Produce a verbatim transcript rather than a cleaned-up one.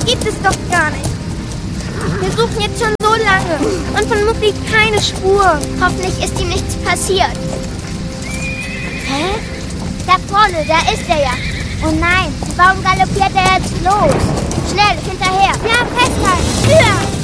gibt es doch gar nicht. Wir suchen jetzt schon so lange und von Muck liegt keine Spur. Hoffentlich ist ihm nichts passiert. Hä? Da vorne, da ist er ja. Oh nein, warum galoppiert er jetzt los? Schnell, hinterher. Ja, festhalten. Höher.